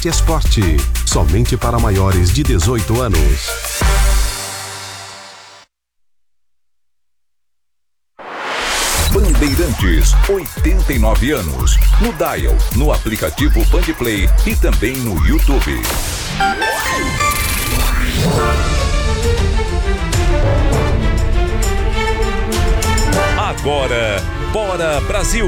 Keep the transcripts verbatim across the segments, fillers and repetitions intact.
Esporte, somente para maiores de dezoito anos. Bandeirantes, oitenta e nove anos. No Dial, no aplicativo Bandplay e também no YouTube. Agora, Bora Brasil!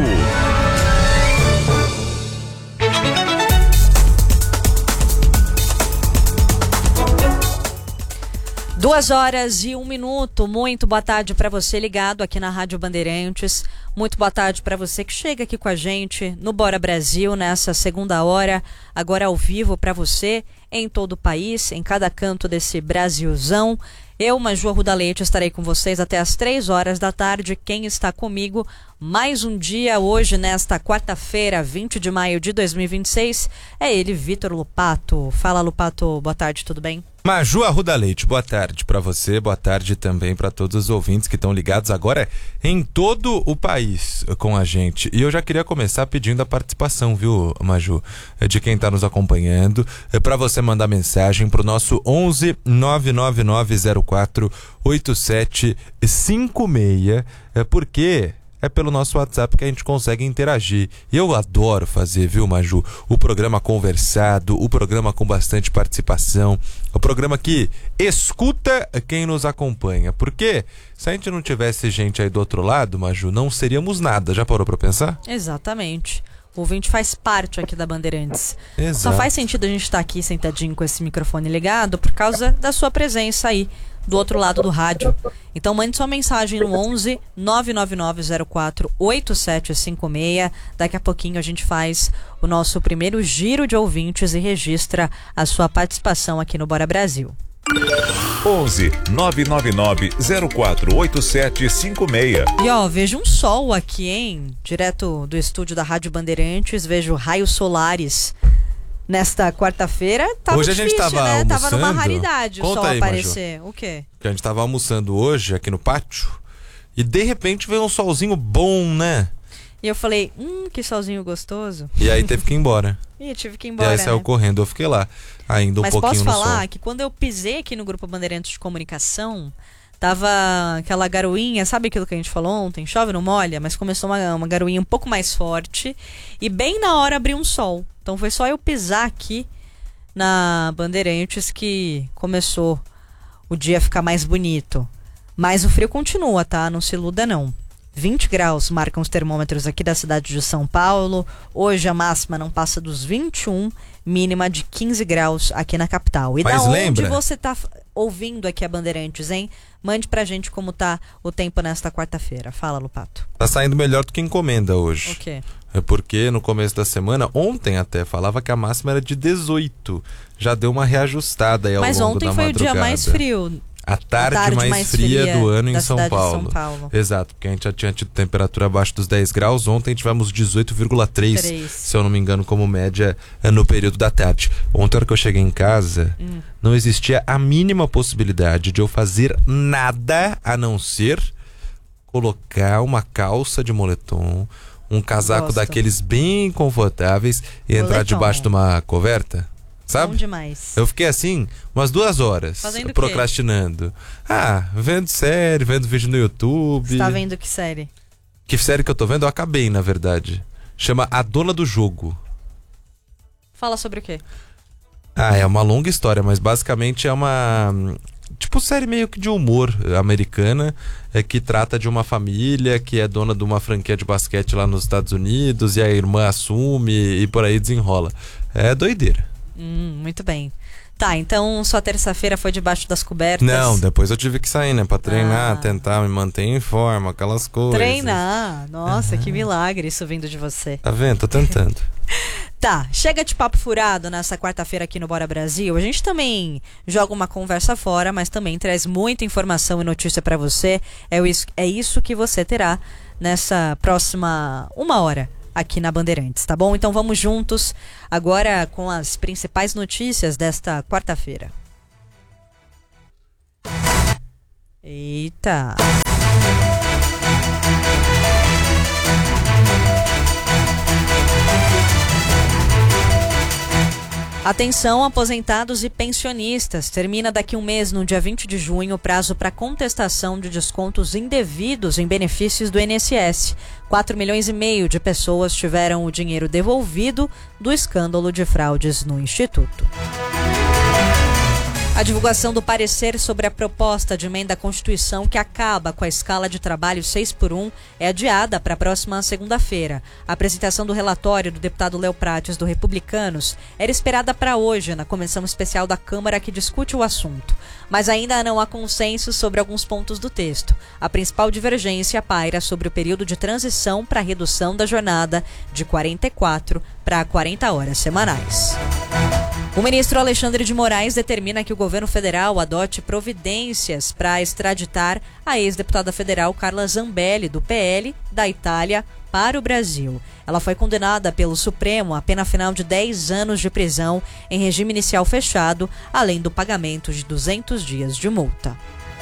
Duas horas e um minuto. Muito boa tarde para você ligado aqui na Rádio Bandeirantes. Muito boa tarde para você que chega aqui com a gente no Bora Brasil nessa segunda hora, agora ao vivo para você em todo o país, em cada canto desse Brasilzão. Eu, Maju Arruda Leite, estarei com vocês até as três horas da tarde. Quem está comigo mais um dia hoje, nesta quarta-feira, vinte de maio de dois mil e vinte e seis, é ele, Vitor Lupato. Fala, Lupato, boa tarde, tudo bem? Maju Arruda Leite, boa tarde para você, boa tarde também para todos os ouvintes que estão ligados agora em todo o país com a gente. E eu já queria começar pedindo a participação, viu, Maju, de quem está nos acompanhando, é para você mandar mensagem pro nosso onze nove nove nove zero quatro oito sete cinco seis, é porque é pelo nosso WhatsApp que a gente consegue interagir. E eu adoro fazer, viu, Maju? O programa conversado, o programa com bastante participação, o programa que escuta quem nos acompanha. Porque se a gente não tivesse gente aí do outro lado, Maju, não seríamos nada. Já parou pra pensar? Exatamente. O ouvinte faz parte aqui da Bandeirantes. Exato. Só faz sentido a gente estar aqui sentadinho com esse microfone ligado por causa da sua presença aí do outro lado do rádio. Então mande sua mensagem no onze nove nove nove zero quatro oito sete cinco seis. Daqui a pouquinho a gente faz o nosso primeiro giro de ouvintes e registra a sua participação aqui no Bora Brasil. onze nove nove nove zero quatro oito sete cinco seis. E ó, vejo um sol aqui, hein? Direto do estúdio da Rádio Bandeirantes, vejo raios solares. Nesta quarta-feira, tava hoje difícil, a gente tava né? almoçando. Tava numa raridade o Conta sol aí, aparecer. Maju. O quê? Que a gente tava almoçando hoje aqui no pátio e de repente veio um solzinho bom, né? E eu falei, hum, que solzinho gostoso. E aí teve que ir embora. E tive que ir embora, E aí saiu né? correndo, eu fiquei lá ainda um Mas pouquinho no sol. Mas posso falar que quando eu pisei aqui no Grupo Bandeirantes de Comunicação, tava aquela garoinha, sabe aquilo que a gente falou ontem? Chove, não molha, mas começou uma, uma garoinha um pouco mais forte e bem na hora abriu um sol. Então foi só eu pisar aqui na Bandeirantes que começou o dia a ficar mais bonito. Mas o frio continua, tá? Não se iluda, não. vinte graus marcam os termômetros aqui da cidade de São Paulo. Hoje a máxima não passa dos vinte e um, mínima de quinze graus aqui na capital. E Mas da onde lembra? você tá ouvindo aqui a Bandeirantes, hein? Mande pra gente como tá o tempo nesta quarta-feira. Fala, Lupato. Tá saindo melhor do que encomenda hoje. O quê? É porque no começo da semana, ontem até, falava que a máxima era de dezoito. Já deu uma reajustada aí ao Mas longo ontem da foi madrugada. o dia mais frio. A tarde, A tarde mais, mais fria, fria do ano da em São cidade de Paulo. São Paulo. Exato, porque a gente já tinha tido temperatura abaixo dos dez graus. Ontem tivemos dezoito vírgula três, Três. se eu não me engano, como média no período da tarde. Ontem, na hora que eu cheguei em casa, hum. não existia a mínima possibilidade de eu fazer nada a não ser colocar uma calça de moletom, um casaco Gosto. daqueles bem confortáveis e Moletom. entrar debaixo de uma coberta. Sabe? Bom demais. Eu fiquei assim umas duas horas Fazendo procrastinando. Ah, vendo série, vendo vídeo no YouTube. Você tá vendo que série? Que série que eu tô vendo? Eu acabei, na verdade. Chama A Dona do Jogo. Fala sobre o quê? Ah, é uma longa história, mas basicamente é uma... tipo série meio que de humor americana, é, que trata de uma família que é dona de uma franquia de basquete lá nos Estados Unidos e a irmã assume e por aí desenrola. É doideira. Hum, muito bem. Tá, então sua terça-feira foi debaixo das cobertas? Não, depois eu tive que sair, né? Pra treinar, Ah. tentar me manter em forma, aquelas coisas. Treinar? Nossa, que milagre isso vindo de você. Tá vendo? Tô tentando. Tá, chega de papo furado nessa quarta-feira aqui no Bora Brasil. A gente também joga uma conversa fora, mas também traz muita informação e notícia pra você. É isso, é isso que você terá nessa próxima uma hora aqui na Bandeirantes, tá bom? Então vamos juntos agora com as principais notícias desta quarta-feira. Eita! Atenção, aposentados e pensionistas. Termina daqui um mês, no dia vinte de junho, o prazo para contestação de descontos indevidos em benefícios do I N S S. quatro milhões e meio de pessoas tiveram o dinheiro devolvido do escândalo de fraudes no Instituto. A divulgação do parecer sobre a proposta de emenda à Constituição que acaba com a escala de trabalho seis por um é adiada para a próxima segunda-feira. A apresentação do relatório do deputado Léo Prates, do Republicanos, era esperada para hoje, na comissão especial da Câmara que discute o assunto. Mas ainda não há consenso sobre alguns pontos do texto. A principal divergência paira sobre o período de transição para a redução da jornada de quarenta e quatro para quarenta horas semanais. O ministro Alexandre de Moraes determina que o governo federal adote providências para extraditar a ex-deputada federal Carla Zambelli, do P L, da Itália, para o Brasil. Ela foi condenada pelo Supremo a pena final de dez anos de prisão em regime inicial fechado, além do pagamento de duzentos dias de multa.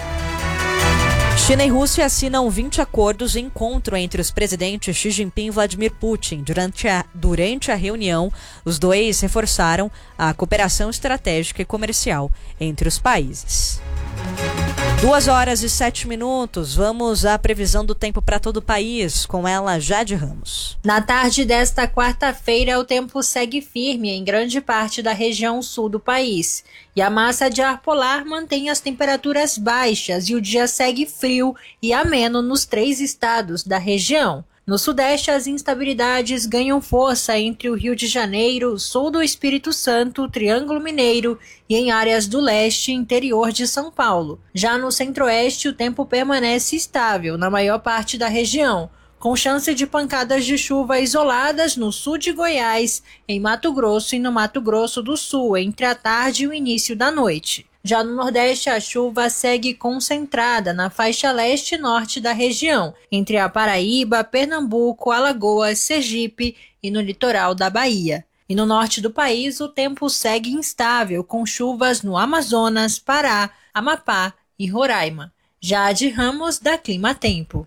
China e Rússia assinam vinte acordos em encontro entre os presidentes Xi Jinping e Vladimir Putin. Durante a, durante a reunião, os dois reforçaram a cooperação estratégica e comercial entre os países. Duas horas e sete minutos. Vamos à previsão do tempo para todo o país, com ela, Jade Ramos. Na tarde desta quarta-feira, o tempo segue firme em grande parte da região sul do país. E a massa de ar polar mantém as temperaturas baixas e o dia segue frio e ameno nos três estados da região. No sudeste, as instabilidades ganham força entre o Rio de Janeiro, sul do Espírito Santo, Triângulo Mineiro e em áreas do leste e interior de São Paulo. Já no centro-oeste, o tempo permanece estável na maior parte da região, com chance de pancadas de chuva isoladas no sul de Goiás, em Mato Grosso e no Mato Grosso do Sul, entre a tarde e o início da noite. Já no Nordeste, a chuva segue concentrada na faixa leste e norte da região, entre a Paraíba, Pernambuco, Alagoas, Sergipe e no litoral da Bahia. E no norte do país, o tempo segue instável, com chuvas no Amazonas, Pará, Amapá e Roraima. Jade Ramos, da Clima Tempo.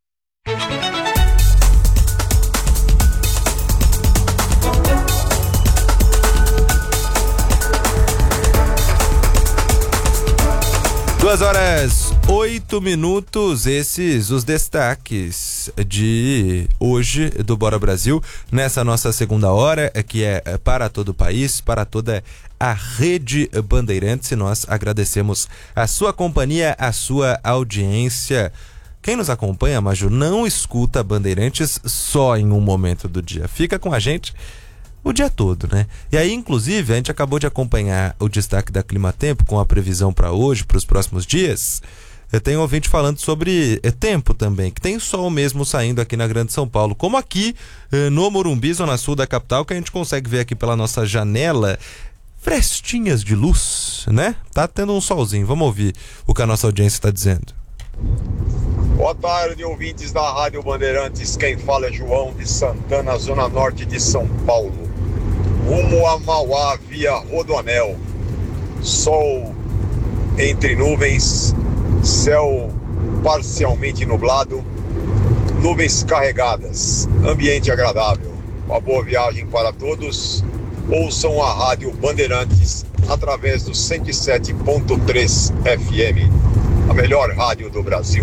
Duas horas, oito minutos, esses os destaques de hoje do Bora Brasil, nessa nossa segunda hora, que é para todo o país, para toda a Rede Bandeirantes, e nós agradecemos a sua companhia, a sua audiência. Quem nos acompanha, Maju, não escuta Bandeirantes só em um momento do dia, fica com a gente o dia todo, né? E aí, inclusive, a gente acabou de acompanhar o destaque da Clima Tempo com a previsão para hoje, para os próximos dias. Eu tenho ouvinte falando sobre é, tempo também, que tem sol mesmo saindo aqui na Grande São Paulo, como aqui é, no Morumbi, zona sul da capital, que a gente consegue ver aqui pela nossa janela frestinhas de luz, né? Tá tendo um solzinho. Vamos ouvir o que a nossa audiência está dizendo. Boa tarde, ouvintes da Rádio Bandeirantes. Quem fala é João de Santana, zona norte de São Paulo. Rumo a Mauá via Rodoanel. Sol entre nuvens, céu parcialmente nublado, nuvens carregadas, ambiente agradável. Uma boa viagem para todos. Ouçam a Rádio Bandeirantes através do cento e sete ponto três F M, a melhor rádio do Brasil.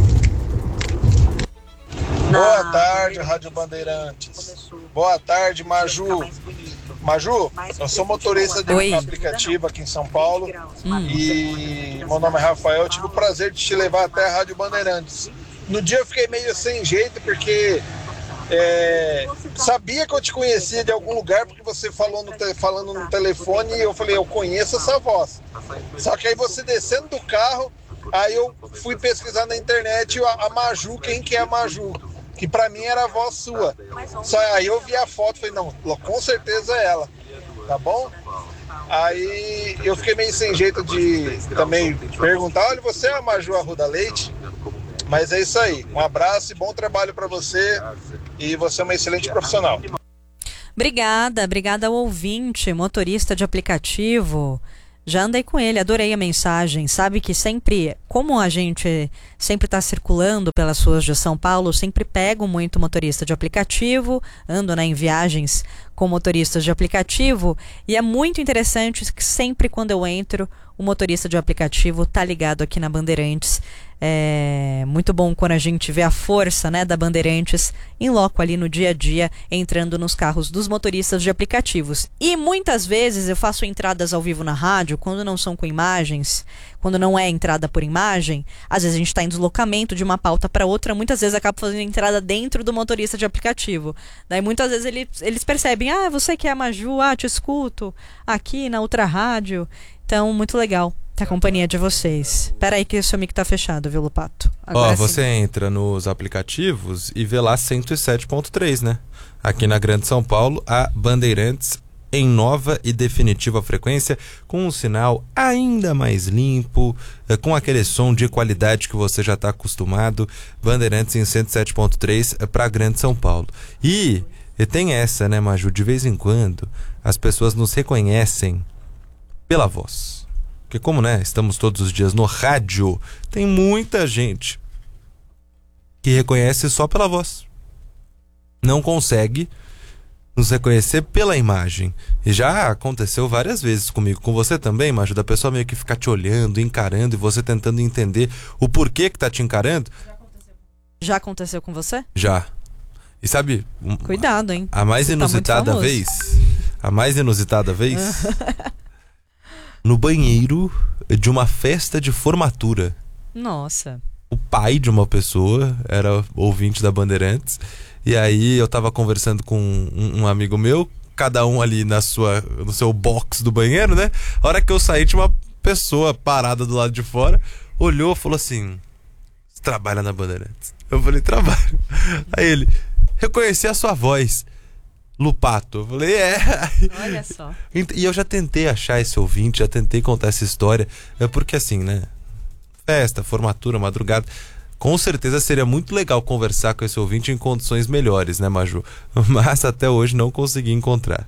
Boa tarde, Rádio Bandeirantes. Boa tarde, Maju. Maju, eu sou motorista de um aplicativo aqui em São Paulo hum. e meu nome é Rafael. Eu tive o prazer de te levar até a Rádio Bandeirantes. No dia eu fiquei meio sem jeito porque é, sabia que eu te conhecia de algum lugar porque você falou no te, falando no telefone e eu falei, eu conheço essa voz. Só que aí você descendo do carro, aí eu fui pesquisar na internet a, a Maju, quem que é a Maju? Que pra mim era a voz sua. Só aí eu vi a foto e falei, não, com certeza é ela, tá bom? Aí eu fiquei meio sem jeito de também perguntar, olha, você é a Maju Arruda Leite? Mas é isso aí, um abraço e bom trabalho pra você, e você é uma excelente profissional. Obrigada, obrigada ao ouvinte, motorista de aplicativo. Já andei com ele, adorei a mensagem. Sabe que sempre, como a gente sempre está circulando pelas ruas de São Paulo, sempre pego muito motorista de aplicativo, ando, né, em viagens com motoristas de aplicativo, e é muito interessante que sempre quando eu entro, o motorista de aplicativo tá ligado aqui na Bandeirantes. É muito bom quando a gente vê a força, né, da Bandeirantes em loco ali no dia a dia, entrando nos carros dos motoristas de aplicativos. E muitas vezes eu faço entradas ao vivo na rádio, quando não são com imagens, quando não é entrada por imagem, às vezes a gente está em deslocamento de uma pauta para outra, muitas vezes acaba fazendo entrada dentro do motorista de aplicativo. Daí muitas vezes ele, eles percebem, ah, você que é a Maju, ah, te escuto aqui na outra rádio. Então, muito legal ter a companhia de vocês. Pera aí que o seu mic tá fechado, viu, Lupato? Ó, você entra nos aplicativos e vê lá cento e sete ponto três, né? Aqui na Grande São Paulo, a Bandeirantes em nova e definitiva frequência, com um sinal ainda mais limpo, com aquele som de qualidade que você já está acostumado. Bandeirantes em cento e sete ponto três para a Grande São Paulo. E, e tem essa, né, Maju? De vez em quando, as pessoas nos reconhecem pela voz. Porque como, né, estamos todos os dias no rádio, tem muita gente que reconhece só pela voz. Não consegue nos reconhecer pela imagem. E já aconteceu várias vezes comigo. Com você também, Maju, da pessoa meio que ficar te olhando, encarando, e você tentando entender o porquê que tá te encarando. Já aconteceu, Já aconteceu com você? Já. E sabe... Cuidado, hein? A mais inusitada tá vez... A mais inusitada vez... no banheiro de uma festa de formatura. Nossa. O pai de uma pessoa era ouvinte da Bandeirantes. E aí eu tava conversando com um, um amigo meu, cada um ali na sua, no seu box do banheiro, né? A hora que eu saí, tinha uma pessoa parada do lado de fora, olhou e falou assim: você trabalha na Bandeirantes? Eu falei, trabalho. Aí ele, reconheci a sua voz. Lupato. Eu falei, é. Olha só. E eu já tentei achar esse ouvinte, já tentei contar essa história. É porque assim, né? Festa, formatura, madrugada. Com certeza seria muito legal conversar com esse ouvinte em condições melhores, né, Maju? Mas até hoje não consegui encontrar.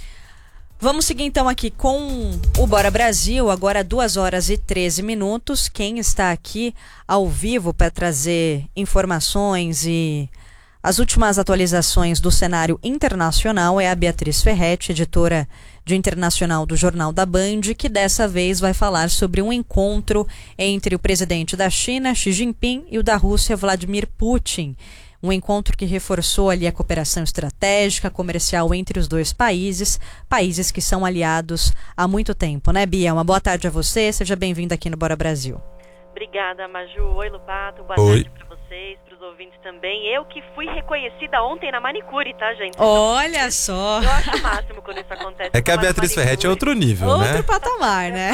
Vamos seguir então aqui com o Bora Brasil, agora duas horas e treze minutos. Quem está aqui ao vivo para trazer informações e as últimas atualizações do cenário internacional é a Beatriz Ferretti, editora de internacional do Jornal da Band, que dessa vez vai falar sobre um encontro entre o presidente da China, Xi Jinping, e o da Rússia, Vladimir Putin. Um encontro que reforçou ali a cooperação estratégica, comercial entre os dois países, países que são aliados há muito tempo, né, Bia? Uma boa tarde a você, seja bem-vinda aqui no Bora Brasil. Obrigada, Maju. Oi, Lupato. Boa Oi. tarde para vocês, para os ouvintes também. Eu que fui reconhecida ontem na manicure, tá, gente? Olha só! Eu acho o máximo quando isso acontece. É que a Beatriz Ferretti é outro nível, Outro né? patamar, né?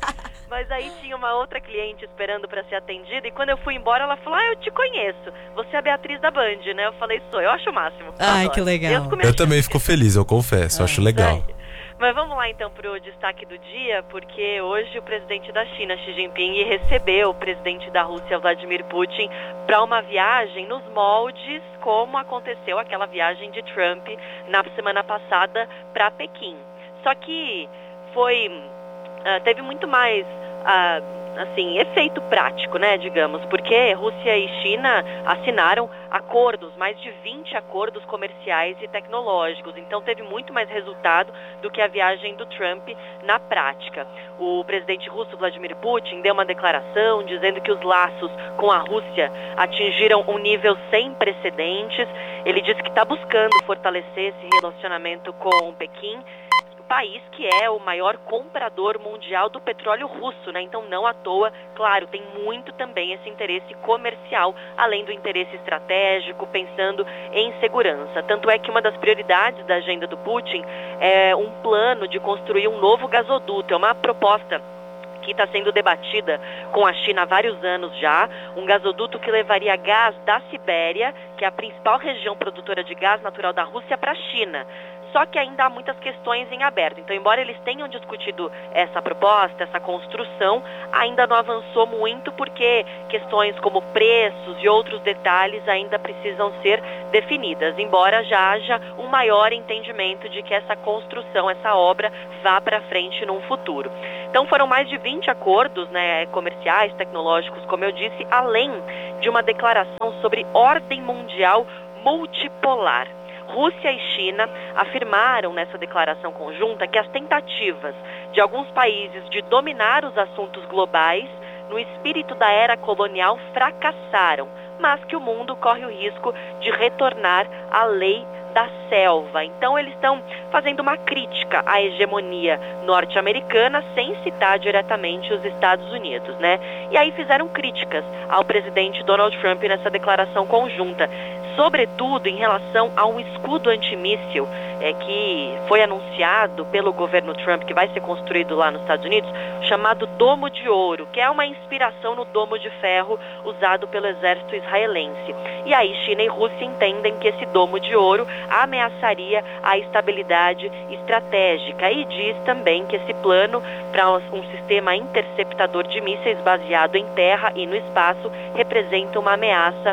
Mas aí tinha uma outra cliente esperando para ser atendida e quando eu fui embora ela falou, ah, eu te conheço. Você é a Beatriz da Band, né? Eu falei, sou. Eu acho o máximo. Ai, Adoro. que legal. Deus Eu também fico feliz, eu confesso, Ah, acho legal. É. Mas vamos lá então para o destaque do dia, porque hoje o presidente da China, Xi Jinping, recebeu o presidente da Rússia, Vladimir Putin, para uma viagem nos moldes como aconteceu aquela viagem de Trump na semana passada para Pequim. Só que foi, uh, teve muito mais uh, assim, efeito prático, né, digamos, porque Rússia e China assinaram acordos, mais de vinte acordos comerciais e tecnológicos, então teve muito mais resultado do que a viagem do Trump na prática. O presidente russo Vladimir Putin deu uma declaração dizendo que os laços com a Rússia atingiram um nível sem precedentes. Ele disse que está buscando fortalecer esse relacionamento com Pequim, país que é o maior comprador mundial do petróleo russo, né? Então não à toa, claro, tem muito também esse interesse comercial, além do interesse estratégico, pensando em segurança. Tanto é que uma das prioridades da agenda do Putin é um plano de construir um novo gasoduto, é uma proposta que está sendo debatida com a China há vários anos já, um gasoduto que levaria gás da Sibéria, que é a principal região produtora de gás natural da Rússia, para a China. só que ainda há muitas questões em aberto. Então, embora eles tenham discutido essa proposta, essa construção, ainda não avançou muito porque questões como preços e outros detalhes ainda precisam ser definidas, embora já haja um maior entendimento de que essa construção, essa obra, vá para frente num futuro. Então, foram mais de vinte acordos, né, comerciais, tecnológicos, como eu disse, além de uma declaração sobre ordem mundial multipolar. Rússia e China afirmaram nessa declaração conjunta que as tentativas de alguns países de dominar os assuntos globais no espírito da era colonial fracassaram, mas que o mundo corre o risco de retornar à lei da selva. Então eles estão fazendo uma crítica à hegemonia norte-americana sem citar diretamente os Estados Unidos, né? E aí fizeram críticas ao presidente Donald Trump nessa declaração conjunta, sobretudo em relação a um escudo antimíssil é, que foi anunciado pelo governo Trump, que vai ser construído lá nos Estados Unidos, chamado Domo de Ouro, que é uma inspiração no Domo de Ferro usado pelo exército israelense. E aí China e Rússia entendem que esse Domo de Ouro ameaçaria a estabilidade estratégica e diz também que esse plano para um sistema interceptador de mísseis baseado em terra e no espaço representa uma ameaça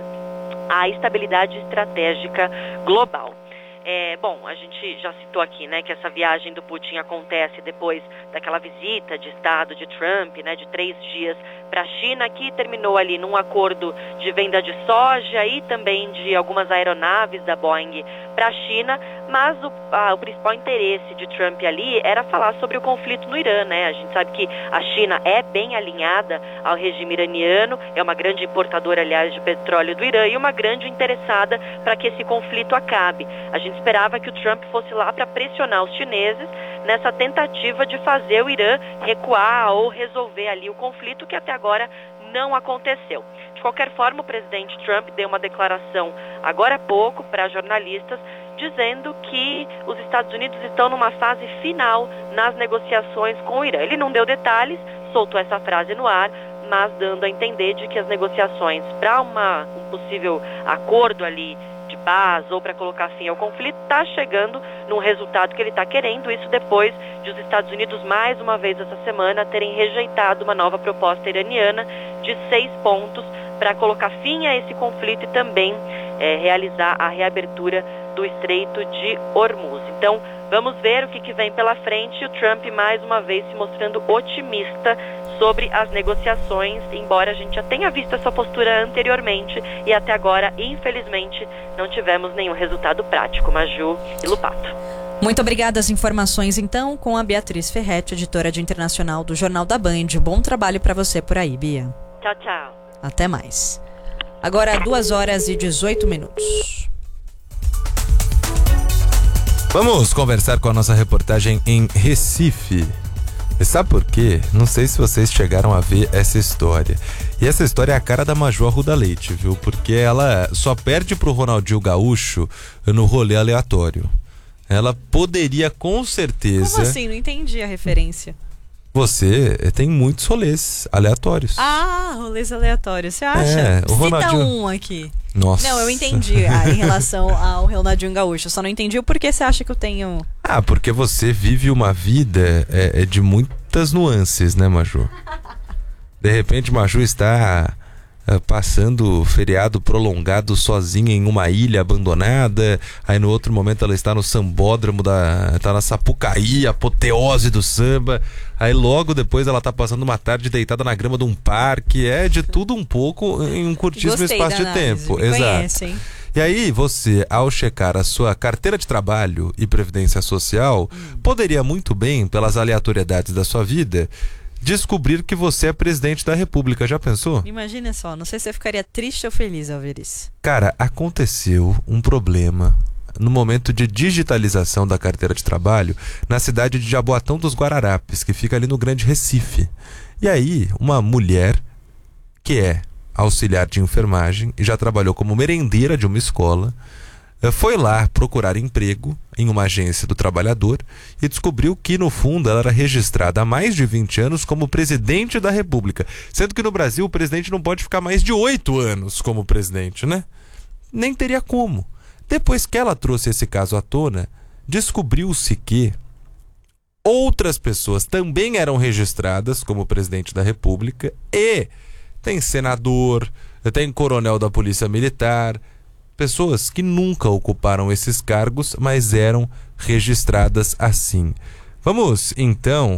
à estabilidade estratégica global. É, bom, a gente já citou aqui, né, que essa viagem do Putin acontece depois daquela visita de Estado de Trump, né, de três dias para a China, que terminou ali num acordo de venda de soja e também de algumas aeronaves da Boeing para a China, mas o, a, o principal interesse de Trump ali era falar sobre o conflito no Irã, né? A gente sabe que a China é bem alinhada ao regime iraniano, é uma grande importadora, aliás, de petróleo do Irã e uma grande interessada para que esse conflito acabe. A gente esperava que o Trump fosse lá para pressionar os chineses nessa tentativa de fazer o Irã recuar ou resolver ali o conflito, que até agora não aconteceu. De qualquer forma, o presidente Trump deu uma declaração agora há pouco para jornalistas dizendo que os Estados Unidos estão numa fase final nas negociações com o Irã. Ele não deu detalhes, soltou essa frase no ar, mas dando a entender de que as negociações para uma um possível acordo ali de paz ou para colocar fim ao conflito está chegando num resultado que ele está querendo, isso depois de os Estados Unidos mais uma vez essa semana terem rejeitado uma nova proposta iraniana de seis pontos para colocar fim a esse conflito e também é, realizar a reabertura do Estreito de Hormuz. Então, vamos ver o que, que vem pela frente. O Trump mais uma vez se mostrando otimista sobre as negociações, embora a gente já tenha visto essa postura anteriormente e até agora, infelizmente, não tivemos nenhum resultado prático. Maju e Lupato. Muito obrigada. As informações, então, com a Beatriz Ferretti, editora de internacional do Jornal da Band. Bom trabalho para você por aí, Bia. Tchau, tchau. Até mais. Agora, duas horas e dezoito minutos. Vamos conversar com a nossa reportagem em Recife. E sabe por quê? Não sei se vocês chegaram a ver essa história. E essa história é a cara da Maju Arruda Leite, viu? Porque ela só perde pro Ronaldinho Gaúcho no rolê aleatório. Ela poderia com certeza... Como assim? Não entendi a referência. Você tem muitos rolês aleatórios. Ah, rolês aleatórios. Você acha? É, o Cita Ronaldinho... um aqui. Nossa. Não, eu entendi ah, em relação ao Ronaldinho Gaúcho. Eu só não entendi o porquê você acha que eu tenho... Ah, porque você vive uma vida é, é de muitas nuances, né, Maju? De repente, Maju está é, passando feriado prolongado sozinha em uma ilha abandonada. Aí no outro momento ela está no sambódromo, da, está na Sapucaí, apoteose do samba. Aí logo depois ela está passando uma tarde deitada na grama de um parque. É de tudo um pouco em um curtíssimo Gostei espaço da de análise. tempo. Me Exato. conhecem. E aí você, ao checar a sua carteira de trabalho e previdência social, hum. poderia muito bem, pelas aleatoriedades da sua vida, descobrir que você é presidente da República. Já pensou? Imagina só, não sei se eu ficaria triste ou feliz ao ver isso. Cara, aconteceu um problema no momento de digitalização da carteira de trabalho na cidade de Jaboatão dos Guararapes, que fica ali no Grande Recife. E aí, uma mulher que é auxiliar de enfermagem e já trabalhou como merendeira de uma escola, foi lá procurar emprego em uma agência do trabalhador e descobriu que, no fundo, ela era registrada há mais de vinte anos como presidente da República, sendo que no Brasil o presidente não pode ficar mais de oito anos como presidente, né? Nem teria como. Depois que ela trouxe esse caso à tona, descobriu-se que outras pessoas também eram registradas como presidente da República e tem senador, tem coronel da Polícia Militar, pessoas que nunca ocuparam esses cargos, mas eram registradas assim. Vamos, então,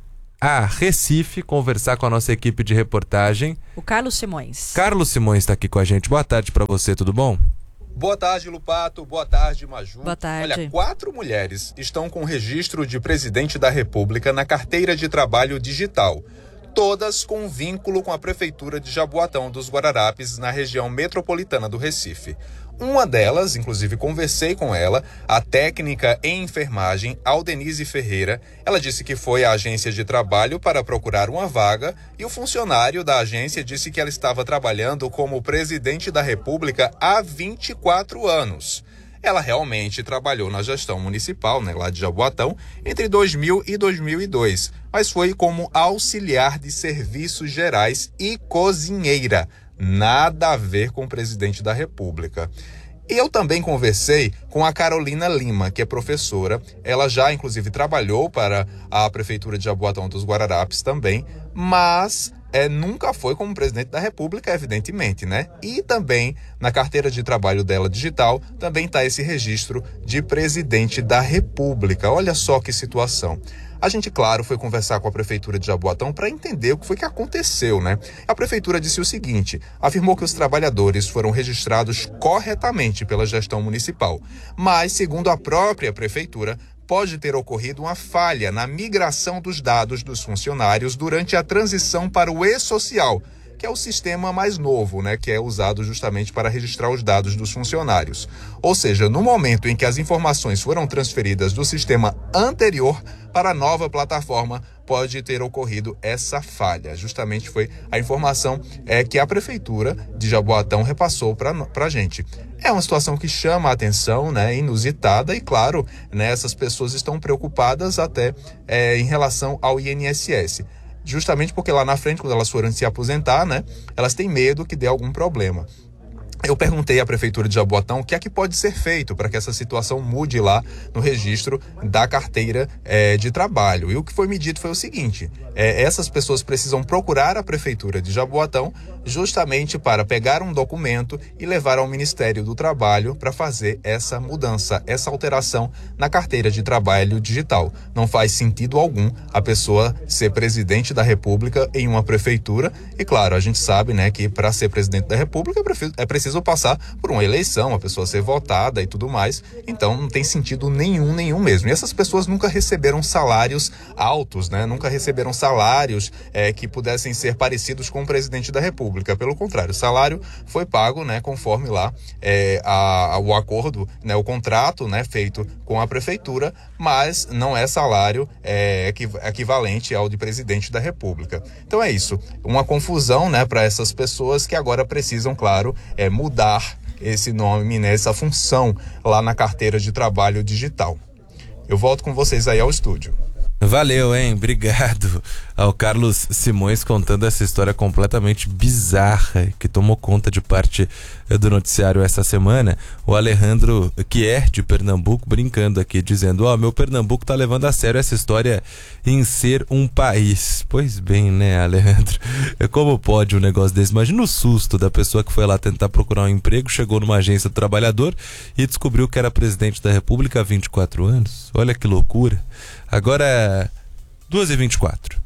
a Recife conversar com a nossa equipe de reportagem. O Carlos Simões. Carlos Simões está aqui com a gente. Boa tarde para você, tudo bom? Boa tarde, Lupato. Boa tarde, Maju. Boa tarde. Olha, quatro mulheres estão com registro de presidente da República na carteira de trabalho digital. Todas com vínculo com a Prefeitura de Jaboatão dos Guararapes, na região metropolitana do Recife. Uma delas, inclusive conversei com ela, a técnica em enfermagem, Aldenise Ferreira. Ela disse que foi à agência de trabalho para procurar uma vaga e o funcionário da agência disse que ela estava trabalhando como presidente da República há vinte e quatro anos. Ela realmente trabalhou na gestão municipal, né, lá de Jaboatão, entre dois mil e dois mil e dois, mas foi como auxiliar de serviços gerais e cozinheira. Nada a ver com o presidente da República. E eu também conversei com a Carolina Lima, que é professora. Ela já, inclusive, trabalhou para a Prefeitura de Jaboatão dos Guararapes também, mas é, nunca foi como presidente da República, evidentemente, né? E também, na carteira de trabalho dela digital, também está esse registro de presidente da República. Olha só que situação. A gente, claro, foi conversar com a Prefeitura de Jaboatão para entender o que foi que aconteceu, né? A Prefeitura disse o seguinte, afirmou que os trabalhadores foram registrados corretamente pela gestão municipal, mas, segundo a própria Prefeitura, pode ter ocorrido uma falha na migração dos dados dos funcionários durante a transição para o e-social, que é o sistema mais novo, né, que é usado justamente para registrar os dados dos funcionários. Ou seja, no momento em que as informações foram transferidas do sistema anterior para a nova plataforma, pode ter ocorrido essa falha. Justamente foi a informação é, que a Prefeitura de Jaboatão repassou para a gente. É uma situação que chama a atenção, né, inusitada, e claro, né, essas pessoas estão preocupadas até é, em relação ao I N S S. Justamente porque lá na frente, quando elas forem se aposentar, né, elas têm medo que dê algum problema. Eu perguntei à Prefeitura de Jaboatão o que é que pode ser feito para que essa situação mude lá no registro da carteira é, de trabalho. E o que foi me dito foi o seguinte, é, essas pessoas precisam procurar a Prefeitura de Jaboatão justamente para pegar um documento e levar ao Ministério do Trabalho para fazer essa mudança, essa alteração na carteira de trabalho digital. Não faz sentido algum a pessoa ser presidente da República em uma prefeitura e, claro, a gente sabe, né, que para ser presidente da República é preciso passar por uma eleição, a pessoa ser votada e tudo mais, então não tem sentido nenhum, nenhum mesmo. E essas pessoas nunca receberam salários altos, né? Nunca receberam salários é, que pudessem ser parecidos com o presidente da República. Pelo contrário, o salário foi pago, né, conforme lá é, a, a, o acordo, né, o contrato, né, feito com a prefeitura, mas não é salário é, equivalente ao de presidente da República. Então é isso, uma confusão, né, para essas pessoas que agora precisam, claro, é, mudar esse nome, né, essa função lá na carteira de trabalho digital. Eu volto com vocês aí ao estúdio. Valeu, hein? Obrigado ao Carlos Simões contando essa história completamente bizarra que tomou conta de parte do noticiário essa semana. O Alejandro, que é de Pernambuco, brincando aqui, dizendo, ó, oh, meu Pernambuco tá levando a sério essa história em ser um país. Pois bem, né, Alejandro? Como pode um negócio desse? Imagina o susto da pessoa que foi lá tentar procurar um emprego, chegou numa agência do trabalhador e descobriu que era presidente da República há vinte e quatro anos. Olha que loucura. Agora, duas e vinte e quatro.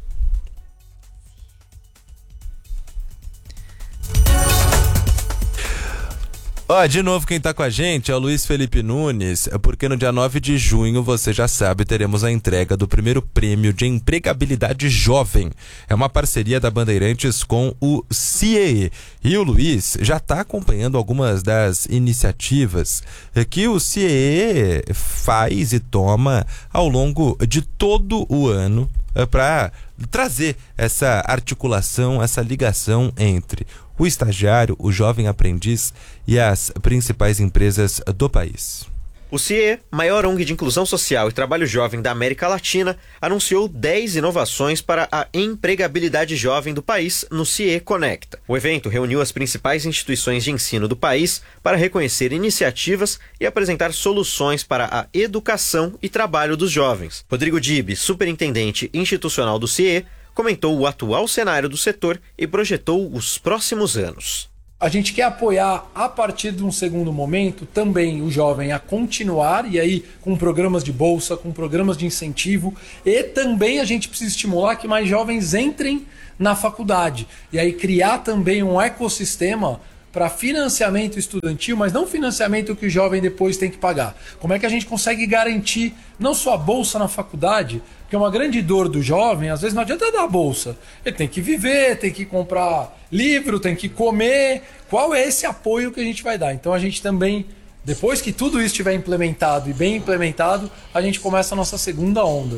Ó, de novo quem tá com a gente é o Luiz Felipe Nunes, porque no dia nove de junho, você já sabe, teremos a entrega do primeiro prêmio de empregabilidade jovem. É uma parceria da Bandeirantes com o C I E. E o Luiz já tá acompanhando algumas das iniciativas que o C I E faz e toma ao longo de todo o ano para trazer essa articulação, essa ligação entre o estagiário, o jovem aprendiz e as principais empresas do país. O C I E, maior O N G de inclusão social e trabalho jovem da América Latina, anunciou dez inovações para a empregabilidade jovem do país no C I E Conecta. O evento reuniu as principais instituições de ensino do país para reconhecer iniciativas e apresentar soluções para a educação e trabalho dos jovens. Rodrigo Dib, superintendente institucional do C I E, comentou o atual cenário do setor e projetou os próximos anos. A gente quer apoiar, a partir de um segundo momento, também o jovem a continuar, e aí com programas de bolsa, com programas de incentivo, e também a gente precisa estimular que mais jovens entrem na faculdade. E aí criar também um ecossistema para financiamento estudantil, mas não financiamento que o jovem depois tem que pagar. Como é que a gente consegue garantir não só a bolsa na faculdade, porque uma grande dor do jovem, às vezes não adianta dar a bolsa. Ele tem que viver, tem que comprar livro, tem que comer. Qual é esse apoio que a gente vai dar? Então a gente também, depois que tudo isso estiver implementado e bem implementado, a gente começa a nossa segunda onda.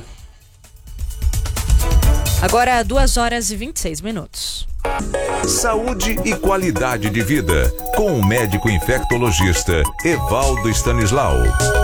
Agora, duas horas e vinte e seis minutos. Saúde e qualidade de vida, com o médico infectologista Evaldo Stanislau.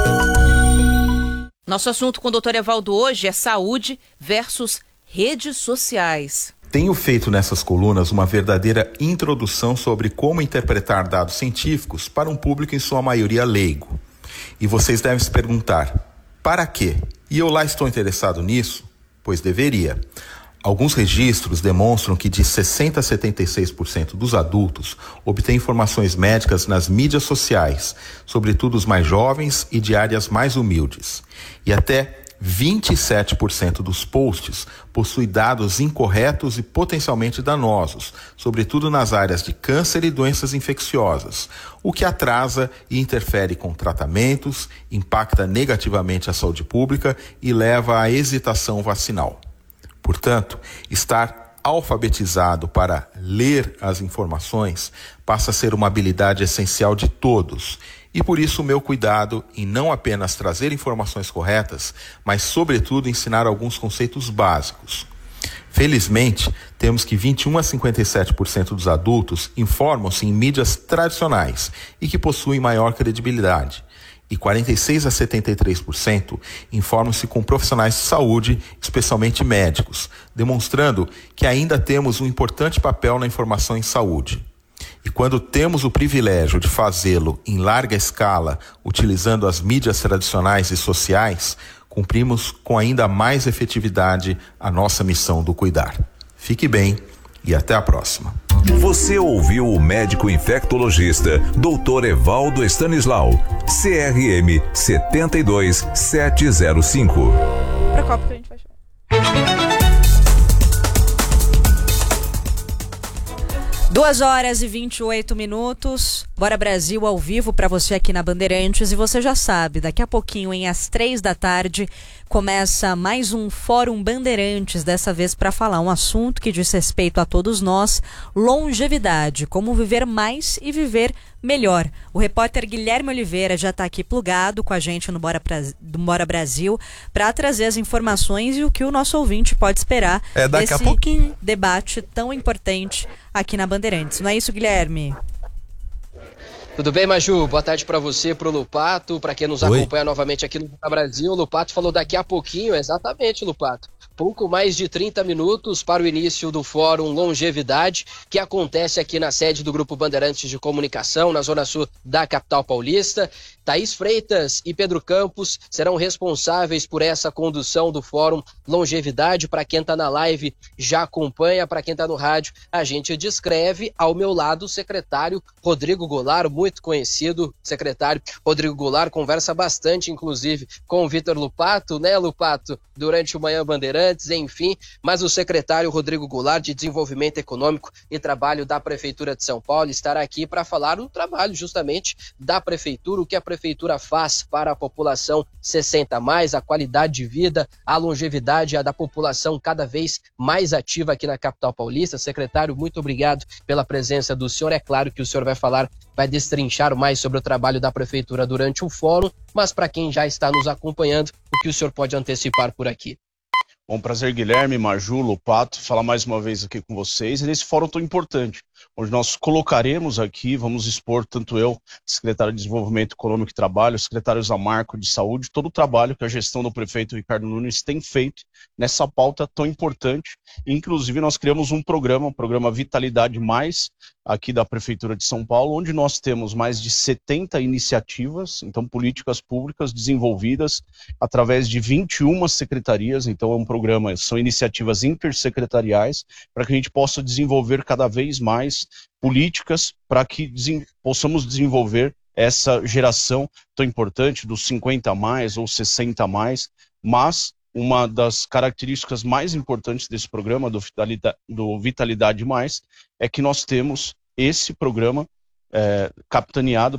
Nosso assunto com o doutor Evaldo hoje é saúde versus redes sociais. Tenho feito nessas colunas uma verdadeira introdução sobre como interpretar dados científicos para um público em sua maioria leigo. E vocês devem se perguntar, para quê? E eu lá estou interessado nisso? Pois deveria. Alguns registros demonstram que de sessenta a setenta e seis por cento dos adultos obtêm informações médicas nas mídias sociais, sobretudo os mais jovens e de áreas mais humildes. E até vinte e sete por cento dos posts possuem dados incorretos e potencialmente danosos, sobretudo nas áreas de câncer e doenças infecciosas, o que atrasa e interfere com tratamentos, impacta negativamente a saúde pública e leva à hesitação vacinal. Portanto, estar alfabetizado para ler as informações passa a ser uma habilidade essencial de todos. E por isso o meu cuidado em não apenas trazer informações corretas, mas sobretudo ensinar alguns conceitos básicos. Felizmente, temos que vinte e um a cinquenta e sete por cento dos adultos informam-se em mídias tradicionais e que possuem maior credibilidade. E quarenta e seis a setenta e três por cento informam-se com profissionais de saúde, especialmente médicos, demonstrando que ainda temos um importante papel na informação em saúde. E quando temos o privilégio de fazê-lo em larga escala, utilizando as mídias tradicionais e sociais, cumprimos com ainda mais efetividade a nossa missão do cuidar. Fique bem e até a próxima. Você ouviu o médico infectologista doutor Evaldo Stanislau, C R M sete dois sete zero cinco. Pra qual que a gente vai chamar? duas horas e vinte e oito minutos. Bora Brasil ao vivo para você aqui na Bandeirantes. E você já sabe, daqui a pouquinho, em às três da tarde, começa mais um Fórum Bandeirantes, dessa vez para falar um assunto que diz respeito a todos nós, longevidade, como viver mais e viver melhor. O repórter Guilherme Oliveira já está aqui plugado com a gente no Bora, pra, do Bora Brasil para trazer as informações e o que o nosso ouvinte pode esperar é daqui desse a pouquinho. debate tão importante aqui na Bandeirantes. Não é isso, Guilherme? Tudo bem, Maju? Boa tarde para você, pro Lupato, para quem nos Oi. acompanha novamente aqui no Brasil. O Lupato falou daqui a pouquinho, exatamente, Lupato. Pouco mais de trinta minutos para o início do Fórum Longevidade, que acontece aqui na sede do Grupo Bandeirantes de Comunicação, na Zona Sul da capital paulista. Thaís Freitas e Pedro Campos serão responsáveis por essa condução do Fórum Longevidade. Para quem está na live já acompanha, para quem está no rádio, a gente descreve ao meu lado o secretário Rodrigo Goulart, muito conhecido secretário Rodrigo Goulart, conversa bastante, inclusive, com o Vitor Lupato, né, Lupato, durante o Manhã Bandeirantes, enfim, mas o secretário Rodrigo Goulart, de Desenvolvimento Econômico e Trabalho da Prefeitura de São Paulo, estará aqui para falar do trabalho justamente da Prefeitura, o que a Prefeitura faz para a população sessenta a mais, a qualidade de vida, a longevidade a da população cada vez mais ativa aqui na capital paulista. Secretário, muito obrigado pela presença do senhor. É claro que o senhor vai falar, vai destrinchar mais sobre o trabalho da Prefeitura durante o fórum, mas para quem já está nos acompanhando, o que o senhor pode antecipar por aqui? Bom, prazer, Guilherme, Maju, Lupato, falar mais uma vez aqui com vocês, e nesse fórum tão importante. onde nós colocaremos aqui, vamos expor tanto eu, secretário de Desenvolvimento Econômico e Trabalho, secretário Zamarco de Saúde, todo o trabalho que a gestão do prefeito Ricardo Nunes tem feito nessa pauta tão importante. Inclusive nós criamos um programa, o um programa Vitalidade Mais, aqui da Prefeitura de São Paulo, onde nós temos mais de setenta iniciativas, então políticas públicas desenvolvidas através de vinte e uma secretarias, então é um programa, são iniciativas intersecretariais, para que a gente possa desenvolver cada vez mais políticas para que desen- possamos desenvolver essa geração tão importante dos cinquenta a mais ou sessenta a mais, mas uma das características mais importantes desse programa, do Vitalidade, do Vitalidade Mais, é que nós temos esse programa é, capitaneado